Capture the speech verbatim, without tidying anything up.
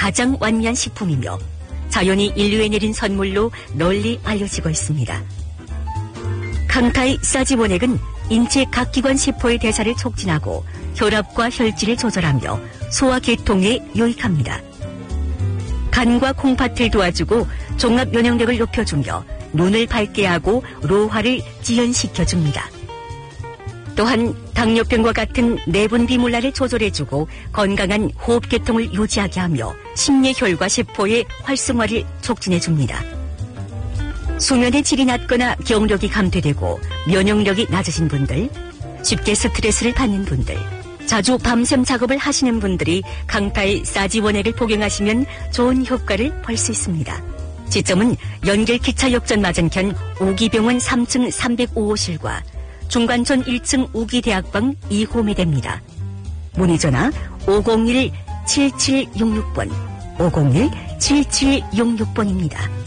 가장 완미한 식품이며 자연이 인류에 내린 선물로 널리 알려지고 있습니다. 강타의 사지원액은 인체 각 기관 세포의 대사를 촉진하고 혈압과 혈질을 조절하며 소화계통에 유익합니다. 간과 콩팥을 도와주고 종합 면역력을 높여주며 눈을 밝게 하고 로화를 지연시켜줍니다. 또한 당뇨병과 같은 내분 비물날을 조절해주고 건강한 호흡계통을 유지하게 하며 심뇌혈과 세포의 활성화를 촉진해줍니다. 수면의 질이 낮거나 경력이 감퇴되고 면역력이 낮으신 분들, 쉽게 스트레스를 받는 분들, 자주 밤샘 작업을 하시는 분들이 강타의 사지원액을 복용하시면 좋은 효과를 볼 수 있습니다. 지점은 연길기차역전 맞은편 우기병원 삼 층 삼백오 호실과 중관촌 일 층 우기대학방 이 호매대입니다. 문의전화 오공일 칠칠육육 번, 오공일 칠칠육육 번입니다.